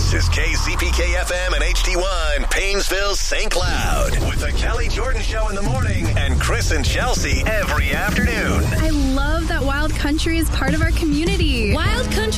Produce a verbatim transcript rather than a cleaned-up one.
This is K Z P K F M and H D one, Paynesville, Saint Cloud. With the Kelly Jordan Show in the morning and Chris and Chelsea every afternoon. I love that Wild Country is part of our community. Wild Country